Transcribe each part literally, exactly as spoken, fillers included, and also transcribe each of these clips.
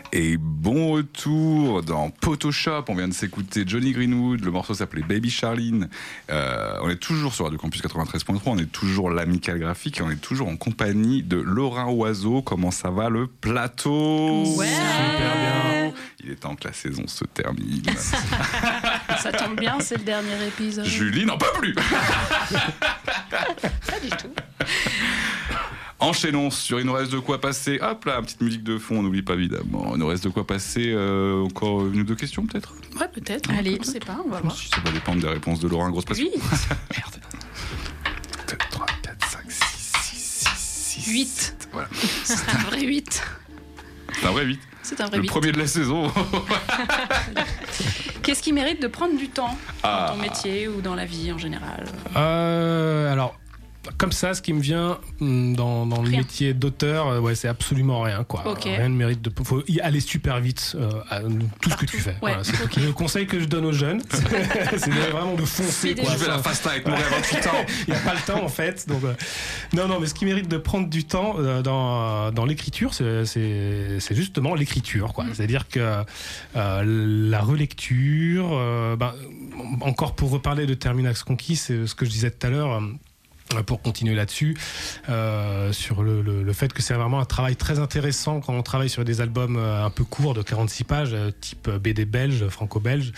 Et bon retour dans Photoshop. On vient de s'écouter Johnny Greenwood. Le morceau s'appelait Baby Charlene. Euh, on est toujours sur Radio Campus quatre-vingt-treize point trois. On est toujours l'Amical Graphique. Et on est toujours en compagnie de Laurent Oiseau. Comment ça va le plateau? Ouais. Super bien. Il est temps que la saison se termine. Ça tombe bien, c'est le dernier épisode. Julie n'en peut plus. Pas du tout. Enchaînons sur, il nous reste de quoi passer. Hop là, petite musique de fond, on n'oublie pas évidemment. Il nous reste de quoi passer. Euh, encore une ou deux questions peut-être. Ouais, peut-être. Allez. On sait pas, on va voir. Si ça va dépendre des réponses de Laurent, grosse passion. Oui. Merde. deux, trois, quatre, cinq, six, six, six, six. huit. Voilà. C'est un vrai huit. C'est un vrai huit. C'est un vrai Le huit. premier de la saison. Qu'est-ce qui mérite de prendre du temps Ah. dans ton métier ou dans la vie en général? Euh, alors, comme ça, ce qui me vient dans, dans le Rien. métier d'auteur, euh, ouais, c'est absolument rien, quoi. Ok. Rien ne mérite de. Faut y aller super vite euh, à tout ce que Partout. tu fais. Ouais. Voilà, c'est le conseil que je donne aux jeunes. C'est vraiment de foncer, Speed quoi. Je fais la fast avec mourir à vingt-huit ans. Il n'y a pas le temps en fait. Donc, euh, non, non, mais ce qui mérite de prendre du temps euh, dans, dans l'écriture, c'est, c'est, c'est justement l'écriture, quoi. Mm. C'est-à-dire que euh, la relecture, euh, ben, encore pour reparler de Terminax Conquis, c'est ce que je disais tout à l'heure. Euh, pour continuer là-dessus, euh, sur le, le, le fait que c'est vraiment un travail très intéressant quand on travaille sur des albums euh, un peu courts de quarante-six pages, euh, type B D belge, franco-belge,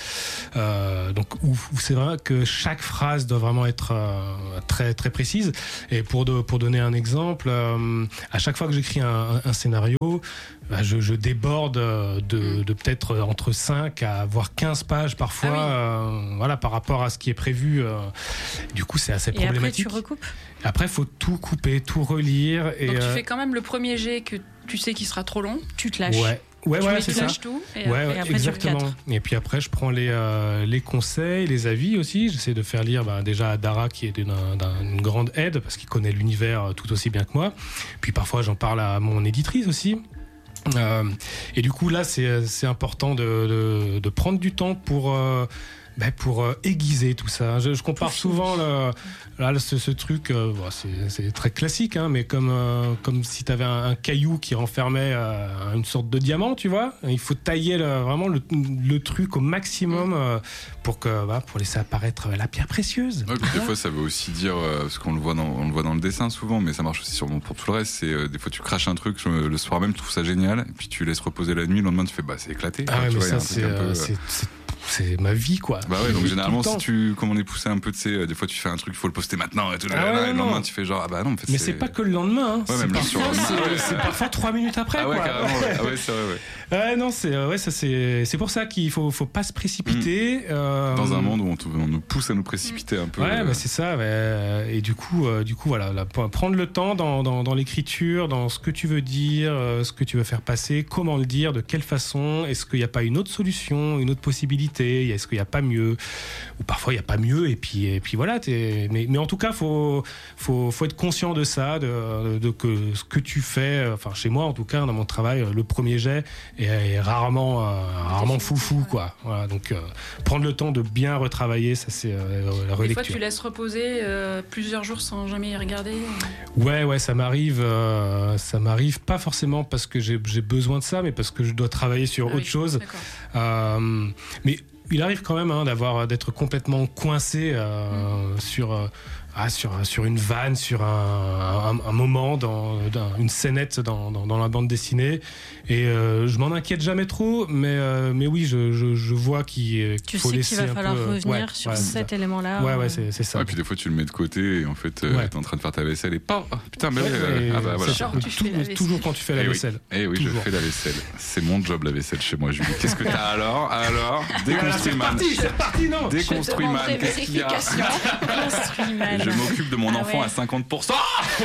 euh, donc où, où c'est vrai que chaque phrase doit vraiment être euh, très très précise. Et pour de, pour donner un exemple, euh, à chaque fois que j'écris un, un scénario, bah, je, je déborde de, de peut-être entre cinq à voire quinze pages parfois, Ah oui. euh, voilà, par rapport à ce qui est prévu. Euh, du coup, c'est assez Et après, problématique. tu recoupes. Après, il faut tout couper, tout relire. Et Donc tu euh, fais quand même le premier jet que tu sais qu'il sera trop long. Tu te lâches. ouais, ouais, tu ouais, mets- c'est tu ça. lâches tout. Et Ouais, après, ouais, après, tu exactement. recadres. Et puis après, je prends les, euh, les conseils, les avis aussi. J'essaie de faire lire bah, déjà à Dara, qui est d'une, d'une grande aide, parce qu'il connaît l'univers tout aussi bien que moi. Puis parfois, j'en parle à mon éditrice aussi. Euh, et du coup, là, c'est, c'est important de, de, de prendre du temps pour... Euh, ben pour euh, aiguiser tout ça. Je, je compare souvent le, là, ce, ce truc, euh, bon, c'est, c'est très classique, hein, mais comme, euh, comme si tu avais un, un caillou qui renfermait euh, une sorte de diamant, tu vois. Il faut tailler le, vraiment le, le truc au maximum euh, pour, que, bah, pour laisser apparaître la pierre précieuse. Ouais, puis des fois, ça veut aussi dire, euh, parce qu'on le voit dans, on le voit dans le dessin souvent, mais ça marche aussi sûrement pour tout le reste. C'est euh, des fois, tu craches un truc euh, le soir même, tu trouves ça génial, et puis tu laisses reposer la nuit, le lendemain, tu fais bah c'est éclaté. Ah ouais, tu mais vois, il y a ça, un truc c'est, un peu, euh, euh, c'est, c'est, c'est ma vie, quoi. Bah ouais, donc Tout généralement, le si temps. tu, comme on est poussé un peu, tu sais, euh, des fois, tu fais un truc, il faut le poster maintenant, et tout, Ah là, ouais, là, et le non. lendemain, tu fais genre, ah bah non, en fait, Mais c'est pas que le lendemain, hein. Ouais, c'est, même le parfois, surlendemain, c'est, ouais. c'est parfois trois minutes après, Ah ouais, quoi. carrément, ouais. Ah ouais, c'est vrai, ouais. Ouais, non, c'est euh, ouais, ça c'est c'est pour ça qu'il faut faut pas se précipiter. euh, Dans un monde où on, te- on nous pousse à nous précipiter un peu. Ouais, euh, bah c'est ça. Ouais. Et du coup, euh, du coup, voilà, là, pour prendre le temps dans, dans dans l'écriture, dans ce que tu veux dire, euh, ce que tu veux faire passer, comment le dire, de quelle façon. Est-ce qu'il n'y a pas une autre solution, une autre possibilité? Est-ce qu'il n'y a pas mieux? Ou parfois il n'y a pas mieux. Et puis et puis voilà. T'es... Mais mais en tout cas, faut faut faut être conscient de ça, de, de que ce que tu fais. Enfin, chez moi, en tout cas, dans mon travail, le premier jet est, est rarement euh, rarement foufou, quoi. Voilà, donc euh, prendre le temps de bien retravailler, ça c'est euh, la Des fois, relecture. tu laisses reposer euh, plusieurs jours sans jamais y regarder. Ouais, ouais, ça m'arrive, euh, ça m'arrive pas forcément parce que j'ai, j'ai besoin de ça, mais parce que je dois travailler sur Ah autre oui, chose. d'accord. Euh, mais il arrive quand même hein, d'avoir, d'être complètement coincé euh, Mm. sur, euh, ah, sur, sur une vanne, sur un, un, un moment, dans, dans une scénette dans, dans, dans la bande dessinée. Et euh, je m'en inquiète jamais trop, mais, euh, mais oui, je, je, je vois qu'il, qu'il Tu faut sais laisser qu'il va un falloir peu, revenir ouais, sur ouais, c'est cet ça. élément-là. Ouais, ouais, c'est, c'est ça. Ouais, puis des fois, tu le mets de côté et en fait, euh, Ouais. t'es en train de faire ta vaisselle et pas. Oh, putain, mais Ouais, euh, et ah bah voilà. c'est Genre, ça. tu fais la Tout- vaisselle. toujours quand tu fais la Eh oui. vaisselle. Eh oui, Toujours. je fais la vaisselle. C'est mon job, la vaisselle chez moi, Julie. Qu'est-ce que t'as alors Alors, déconstruis man. c'est parti, non. Déconstruis Je man. demanderai Qu'est-ce qu'il y a vérification. Construit mal. Je m'occupe de mon Ah enfant ouais. à cinquante pour cent.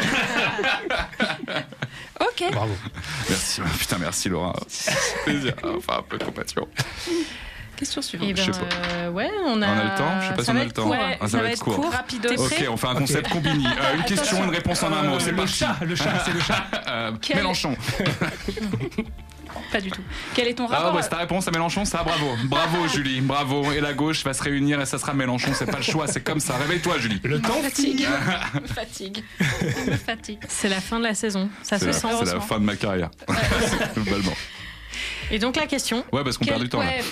Ok. Bravo. Merci, putain, merci Laura. Plaisir. Enfin, un peu de compassion. Question suivante. Eh Je sais ben, pas. euh, ouais, on a. On a le temps Je sais pas si ça on a va le être temps. court. Ouais, Ah, ça va être court. Rapidos. T'es prêt Ok, on fait un concept combiné. Euh, une question, une réponse en un mot. Euh, C'est le parti. chat, le chat, c'est le chat. Euh, Quel- Mélenchon. Pas du tout. Quel est ton Ah rapport ouais, c'est ta réponse à Mélenchon, ça, bravo. Bravo Julie, bravo. Et la gauche va se réunir et ça sera Mélenchon, c'est pas le choix, c'est comme ça. Réveille-toi Julie. Le temps Fatigue. Me fatigue. Me fatigue. C'est la fin de la saison. Ça C'est se la, sent. c'est la heureusement. fin de ma carrière. Globalement. Et donc la question. Ouais, parce qu'on Quel- perd du temps là. ouais.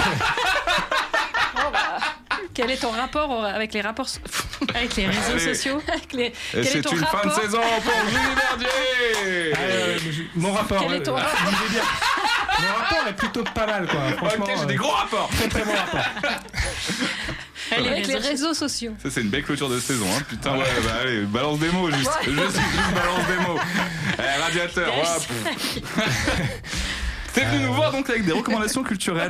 Oh, bah, Quel est ton rapport au- avec les rapports so- Avec les réseaux Allez. sociaux. avec les- Et Quel est c'est ton une fin de rapport saison pour Julie Verdier. Ah, euh, mon rapport. Quel est ton euh, rapport je disais bien. Mon rapport est plutôt pas mal, quoi. Franchement, Ok, j'ai des euh, gros rapports. très très bon rapport. Allez, avec les réseaux sociaux. Ça, c'est une belle clôture de saison, hein. Putain, ouais, bah allez, balance des mots, juste. Juste, juste balance des mots. Eh, radiateur, Yes. hop. T'es venu nous voir donc avec des recommandations culturelles.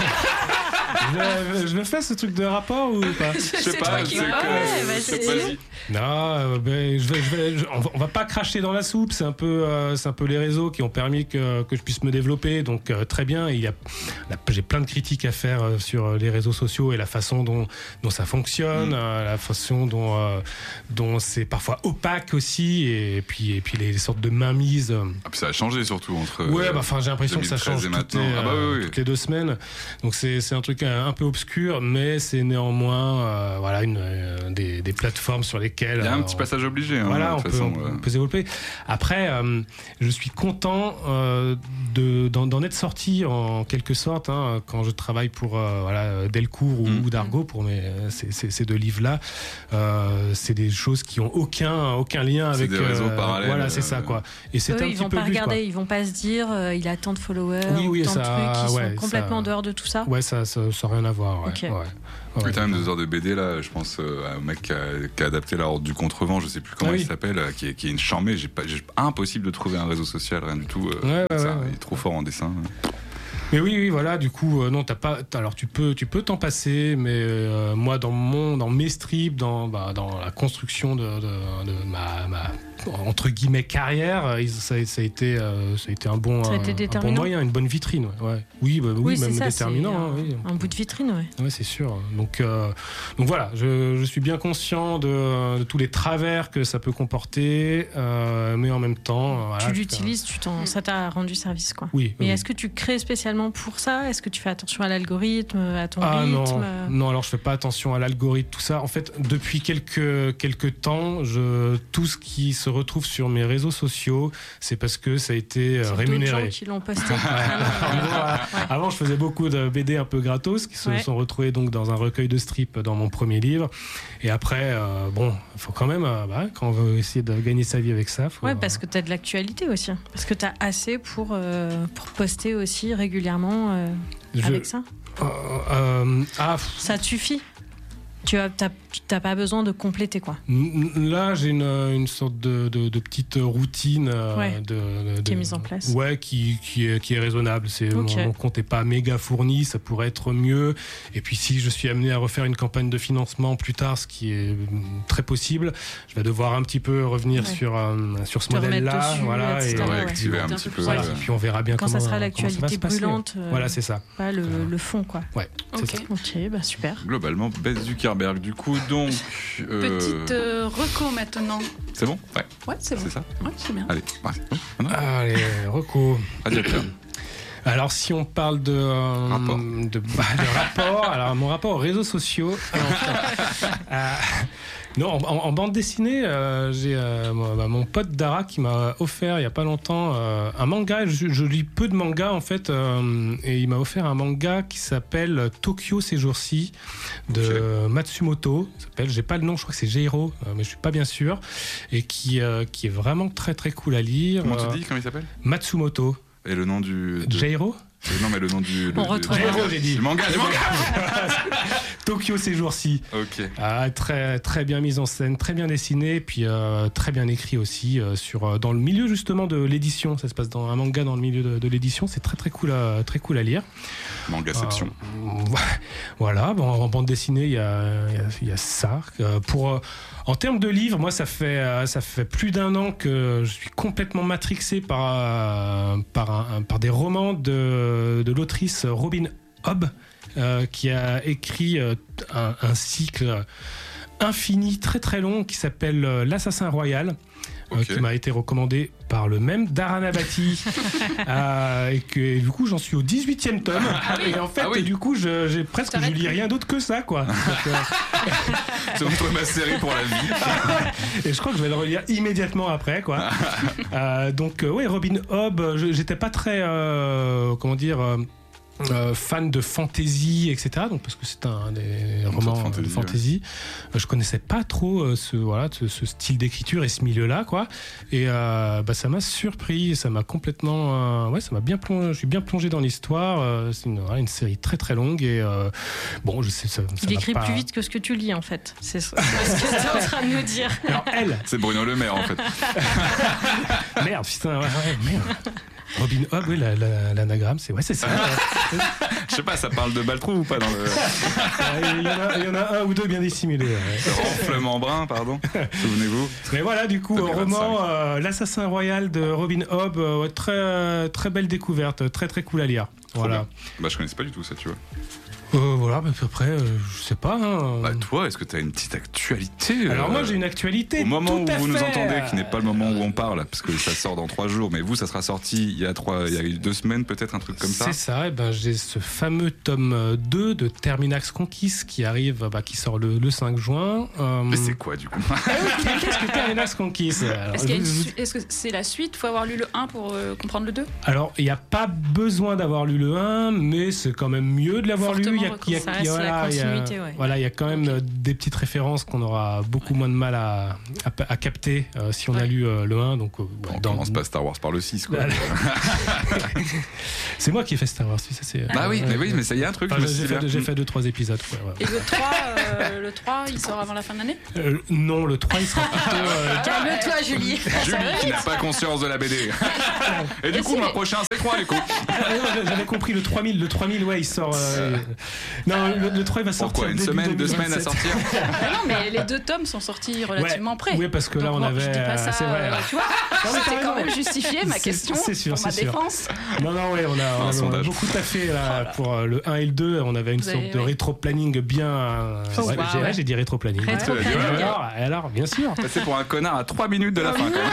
Je, je le fais ce truc de rapport ou pas? Je sais C'est pas, toi je qui sais vas. que- Ouais, je sais vas-y. pas si- Non, euh, ben, je vais, je vais, je- on, va, on va pas cracher dans la soupe. C'est un peu, euh, c'est un peu les réseaux qui ont permis que, que je puisse me développer. Donc euh, très bien. Il y a, là, j'ai plein de critiques à faire euh, sur les réseaux sociaux et la façon dont, dont ça fonctionne, Mm. euh, la façon dont, euh, dont c'est parfois opaque aussi, et puis, et puis les, les sortes de mainmises. euh, Ah, puis ça a changé surtout entre. Ouais, euh, bah, enfin, j'ai l'impression que ça deux mille treize change et toutes les, maintenant. Ah bah euh, oui, oui. toutes les deux semaines. Donc c'est c'est un truc un, un peu obscur, mais c'est néanmoins euh, voilà une euh, des, des plateformes sur lesquelles Il y a un euh, petit on- passage obligé, hein, voilà, de on toute peut, façon. on euh. peut se développer. Après, euh, je suis content euh, de, d'en, d'en être sorti en quelque sorte hein, quand je travaille pour euh, voilà, Delcourt ou, Mm. ou Dargaud pour mes, ces, ces, ces deux livres-là. Euh, c'est des choses qui ont aucun, aucun lien C'est avec. des réseaux parallèles, Voilà, c'est euh, ça quoi. Et c'est Eux, un ils petit vont peu pas le but, regarder, quoi. ils vont pas se dire euh, il a tant de followers Oui, oui, ou tant ça- de trucs qui ouais, sont complètement ça- en dehors de tout ça. Ouais, ça, ça, ça n'a rien à voir. Ouais. Ok. Ouais. Oui, Ouais. t'as même deux heures de B D là, je pense euh, au mec qui a, qui a adapté la Horde du Contrevent, je sais plus comment Ah il oui. s'appelle, euh, qui est, qui est une charmée. J'ai pas, j'ai impossible de trouver un réseau social, rien du tout. euh, Ouais, ouais, ça, ouais, ouais. Il est trop fort en dessin. Mais oui, oui, voilà. Du coup, euh, non, t'as pas. t'as- alors, tu peux, tu peux t'en passer, mais euh, moi, dans mon, dans mes strips, dans, bah, dans la construction de, de, de ma, ma entre guillemets carrière, euh, ils- ça, ça a été, euh, ça a été un bon, Ça a été un- un bon déterminant. moyen, une bonne vitrine. Ouais. Ouais. Oui, bah, oui, Oui, c'est même ça, déterminant. c'est hein, oui. un, un bout de vitrine, ouais. Ouais, c'est sûr. Donc, euh, donc voilà, je, je suis bien conscient de, de tous les travers que ça peut comporter, euh, mais en même temps, euh, voilà, tu je- l'utilises, tu t'en, ça t'a rendu service, quoi. Oui. Mais oui. est-ce que tu crées spécialement pour ça? Est-ce que tu fais attention à l'algorithme, à ton Ah rythme? non, non, alors je fais pas attention à l'algorithme, tout ça. En fait, depuis quelques, quelques temps, je, tout ce qui se retrouve sur mes réseaux sociaux, c'est parce que ça a été euh, C'est d'autres rémunéré. gens qui l'ont posté. En gros, Ah, euh, Avant, je faisais beaucoup de B D un peu gratos qui se Ouais. sont retrouvés donc dans un recueil de strips dans mon premier livre. Et après, euh, bon, il faut quand même, euh, bah, quand on veut essayer de gagner sa vie avec ça, faut, ouais, parce que tu as de l'actualité aussi. hein. Parce que tu as assez pour, euh, pour poster aussi régulièrement euh, je- avec ça. euh, euh, ah, pff, Ça te suffit. Tu as, t'as, t'as pas besoin de compléter, quoi. n- là, j'ai une, une sorte de, de, de petite routine euh, Ouais, de, de- qui est mise en place. Ouais, qui, qui, est, qui est raisonnable. C'est, Ok. mon, mon compte n'est pas méga fourni, ça pourrait être mieux. Et puis, si je suis amené à refaire une campagne de financement plus tard, ce qui est mm, très possible, je vais devoir un petit peu revenir Ouais. sur, euh, sur ce Te remettre modèle-là. dessus, Voilà, et et, cetera, Ouais, ouais. activer un Un petit peu peu. plus voilà, euh, et puis on verra bien Quand comment ça sera comment ça va l'actualité se passer. brûlante, euh, Voilà, c'est ça. pas le, Euh, le fond, quoi. Ouais, c'est Ok. ça. Ok, bah super. Globalement, Bess Zuckerberg. Du coup, donc. euh, Petite euh, reco maintenant. C'est bon? Ouais, Ouais, c'est bon. c'est ça. Ouais, c'est bien. Allez, ouais, c'est bon. Allez, Reco. Radiateur. Alors, si on parle de, euh, Rapport. de, bah, de rapport, alors mon rapport aux réseaux sociaux. Alors, euh, non, en, en bande dessinée, euh, j'ai euh, mon, bah, mon pote Dara qui m'a offert il y a pas longtemps euh, un manga. Je, je lis peu de mangas en fait, euh, et il m'a offert un manga qui s'appelle Tokyo ces jours-ci de Matsumoto. Il s'appelle, j'ai pas le nom, je crois que c'est Jeiro, euh, mais je suis pas bien sûr, et qui euh, qui est vraiment très très cool à lire. Comment Euh, tu dis? Comment il s'appelle? Matsumoto. Et le nom du. de- Jeiro. Euh, Non, mais le nom du. On le- retrouve- du- Jeiro, j'ai dit. Du manga, du manga! Tokyo ces jours-ci. Ok. Ah, très très bien mise en scène, très bien dessiné, puis euh, très bien écrit aussi euh, sur euh, dans le milieu justement de l'édition. Ça se passe dans un manga dans le milieu de, de l'édition. C'est très très cool à très cool à lire. Mangaception. Euh, voilà. Bon, en bande dessinée, il y a il y a, il y a ça. Euh, pour euh, en termes de livres, moi ça fait euh, ça fait plus d'un an que je suis complètement matrixé par euh, par un, un- par des romans de de l'autrice Robin Hobb. Euh, qui a écrit euh, un, un cycle infini, très très long, qui s'appelle euh, L'Assassin Royal. okay. euh, qui m'a été recommandé par le même Dara Nabati. euh, et que et du coup, j'en suis au dix-huitième tome. Ah oui. Et en fait, ah oui. du coup, je, j'ai presque, je lis rien d'autre que ça, quoi. Donc, euh... c'est votre ma série pour la vie. Et je crois que je vais le relire immédiatement après, quoi. euh, donc, euh, ouais, Robin Hobb, je, j'étais pas très, euh, comment dire. Euh, Euh, fan de fantasy, et cetera. Donc parce que c'est un des donc romans fantasy, de fantasy. Ouais. Je connaissais pas trop euh, ce voilà ce, ce style d'écriture et ce milieu-là, quoi. Et euh, bah ça m'a surpris, ça m'a complètement, euh, ouais, ça m'a bien plongé. Je suis bien plongé dans l'histoire. Euh, c'est une, ouais, une série très très longue et euh, bon, je sais ça. ça Il écrit pas... plus vite que ce que tu lis en fait. C'est ce que tu es en train de nous dire. Alors elle, c'est Bruno Le Maire en fait. Merde, putain, ouais, ouais, merde. Robin Hobb, oui, la, la, l'anagramme, c'est ouais, c'est ça. Je sais pas, ça parle de Baltrou ou pas dans le. Il y, en a, il y en a un ou deux bien dissimulés. Ouais. Renflement brun, pardon. Souvenez-vous. Mais voilà, du coup, roman euh, L'Assassin Royal de Robin Hobb, euh, très très belle découverte, très très cool à lire. Trop voilà. Bien. Bah je connaissais pas du tout ça, tu vois. Euh, voilà, mais après, euh, je sais pas. Hein. Bah toi, est-ce que tu as une petite actualité? Alors euh, moi, j'ai une actualité. Au moment tout où à vous fait. nous entendez, qui n'est pas le moment où on parle, parce que ça sort dans trois jours, mais vous, ça sera sorti il y a trois, il y a deux semaines, peut-être un truc comme ça. C'est ça. Et ben j'ai ce fameux tome deux de Terminax Conquis qui arrive, bah, qui sort le, le cinq juin. Euh... Mais c'est quoi du coup? Qu'est-ce que Terminax Conquis? Alors, Est-ce, qu'il y a une su- est-ce que c'est la suite? Faut avoir lu le un pour euh, comprendre le deux? Alors, il n'y a pas besoin d'avoir lu le un, mais c'est quand même mieux de l'avoir Fortement lu. Il y a, il y a, ça il y a, reste la voilà, continuité, il y a, ouais. voilà, il y a quand même okay. des petites références qu'on aura beaucoup moins de mal à, à, à capter euh, si on ouais. a lu euh, le un. Donc, euh, on dans... commence pas Star Wars par le six, quoi. C'est moi qui ai fait Star Wars, ça c'est. Bah oui, mais oui, mais ça y a un truc. Enfin, j'ai, fait, j'ai fait deux trois épisodes. Quoi, ouais. Et le trois, euh, le trois, il sort avant la fin de l'année? euh, Non, le trois, il sera plutôt. Euh... Calme-toi, Julie. Julie qui n'a pas conscience de la B D. Et du coup, le mois prochain, c'est quoi, les coups? J'avais compris le trois mille, le trois mille, ouais, il sort. Euh... Non, le, le trois, il va sortir. Pourquoi, une semaine, deux semaines à sortir? Ah non, mais les deux tomes sont sortis relativement ouais, près. Oui, parce que là, donc, on bon, avait. Je dis pas ça, c'est vrai. Euh, tu vois, c'était quand même justifié ma question c'est sûr, pour ma c'est sûr. défense. Non, non, ouais, on a, on a, on a beaucoup taffé là, voilà. Pour euh, le un et le deux. On avait une Vous sorte avez, de ouais. rétro-planning bien. Euh, oh, ouais, wow, j'ai, ouais. j'ai dit rétro-planning. Rétro-planning. Alors, alors, bien sûr. C'est pour un connard à trois minutes de la fin, quand même.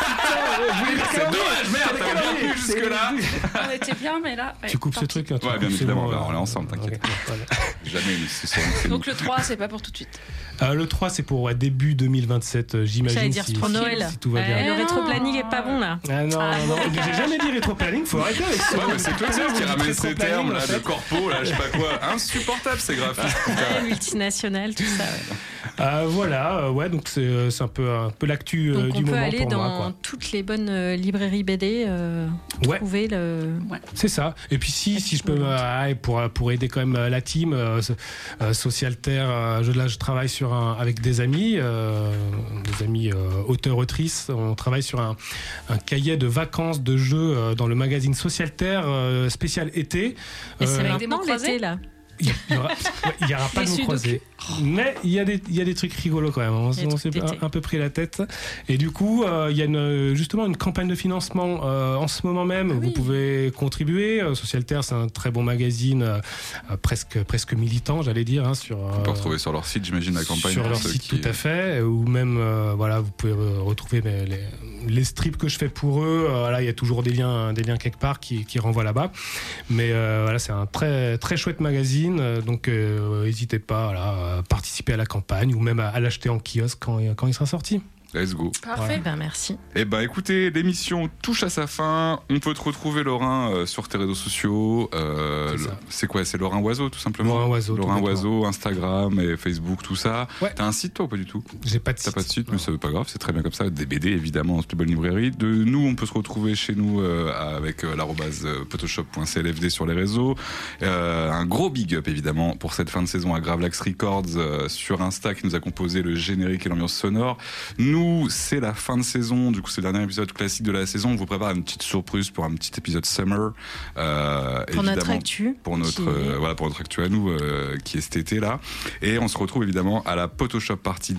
C'est dommage, merde, t'as bien tenu jusque-là. On était bien, mais là. Tu coupes ce truc, hein, ouais, bien évidemment, on est ensemble, t'inquiète. Jamais, c'est donc le trois, c'est pas pour tout de suite. Euh, le trois, c'est pour ouais, début deux mille vingt-sept, j'imagine. J'allais dire si, pour si, Noël. Si tout va bien. Euh, le rétro-planning est pas bon là. Ah non, ah. non, j'ai jamais dit rétro-planning, faut arrêter avec ça. Ouais, mais c'est toi qui ramène ces termes là, de corpo, là, je sais pas quoi. Insupportable ces graphistes. Ouais, multinational, tout ça. Ouais. Euh, voilà, euh, ouais, donc c'est, c'est un peu, un peu l'actu euh, du moment pour moi. On peut aller dans toutes les bonnes euh, librairies B D, euh, ouais. trouver le. Ouais. C'est ça. Et puis si, si je peux, euh, pour pour aider quand même la team, euh, euh, Socialterre, euh, je, là je travaille sur un, avec des amis, euh, des amis euh, auteurs-autrices. On travaille sur un, un cahier de vacances de jeux euh, dans le magazine Socialterre euh, spécial été. Et c'est avec euh, des mots croisés là. Il n'y aura, ouais, aura pas de mots croisés. Mais il y, a des, il y a des trucs rigolos quand même. On, on s'est un, un peu pris la tête. Et du coup, euh, il y a une, justement une campagne de financement euh, en ce moment même. Ah oui. Vous pouvez contribuer. Euh, Socialterre, c'est un très bon magazine, euh, presque, presque militant, j'allais dire. Hein, sur, euh, on peut retrouver sur leur site, j'imagine, la campagne. Sur leur site, qui... tout à fait. Ou même, euh, voilà, vous pouvez retrouver les, les, les strips que je fais pour eux. Euh, là, il y a toujours des liens, des liens quelque part qui, qui renvoient là-bas. Mais euh, voilà, c'est un très, très chouette magazine. Donc n'hésitez euh, pas voilà, à participer à la campagne ou même à, à l'acheter en kiosque quand, quand il sera sorti. Let's go. Parfait. Ouais. Ben, merci. Eh ben, écoutez, l'émission touche à sa fin. On peut te retrouver, Laurin, euh, sur tes réseaux sociaux. Euh, c'est, le, c'est quoi? C'est Laurin Oiseau, tout simplement. Laurin Oiseau. Laurin Oiseau, Instagram et Facebook, tout ça. Ouais. T'as un site, toi, ou pas du tout? J'ai pas de T'as site. pas de site, mais c'est pas grave, c'est très bien comme ça. Des B D, évidemment, dans cette bonne librairie. De nous, on peut se retrouver chez nous euh, avec euh, l'arobase euh, photoshop point c l f d sur les réseaux. Euh, un gros big up, évidemment, pour cette fin de saison à Gravelax Records euh, sur Insta qui nous a composé le générique et l'ambiance sonore. Nous, c'est la fin de saison, du coup c'est le dernier épisode classique de la saison. On vous prépare une petite surprise pour un petit épisode summer, euh, pour notre actu, pour notre qui... euh, voilà pour notre actu à nous euh, qui est cet été là. Et on se retrouve évidemment à la Photoshop partie deux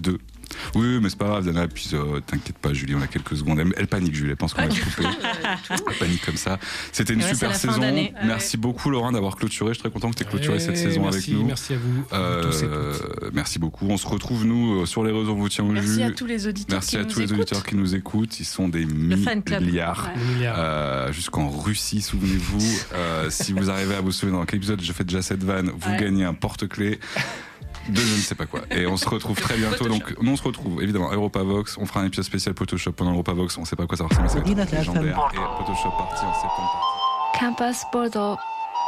Oui, mais c'est pas grave, dernier épisode, t'inquiète pas, Julie, on a quelques secondes. Elle, elle panique, Julie, elle pense qu'on va se couper. Elle panique comme ça. C'était une Ouais, super c'est la fin saison. d'année. Merci Ouais. beaucoup, Laurent, d'avoir clôturé. Je suis très content que tu aies clôturé Ouais, cette saison merci, avec nous. Merci à vous. Euh, tous et toutes. merci beaucoup. On se retrouve, nous, sur les réseaux, on vous tient au Merci jus. à tous les auditeurs Merci qui à nous tous les écoutent. auditeurs qui nous écoutent. Ils sont des fan club. milliards. Ouais. Le milliard. Euh, jusqu'en Russie, souvenez-vous. Euh, si vous arrivez à vous souvenir dans quel épisode je fais déjà cette vanne, vous Ouais. gagnez un porte-clés de je ne sais pas quoi. Et on se retrouve très bientôt. Donc, nous, on se retrouve évidemment à Europavox. On fera un épisode spécial Photoshop pendant Europavox. On sait pas à quoi ça va ressembler. Ça va être légendaire. Et Photoshop parti en septembre. Campus Bordeaux.